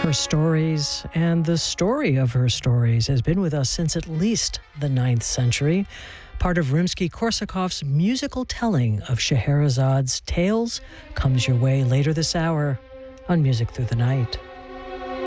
Her stories and the story of her stories has been with us since at least the 9th century. Part of Rimsky-Korsakov's musical telling of Scheherazad's tales comes your way later this hour on Music Through the Night.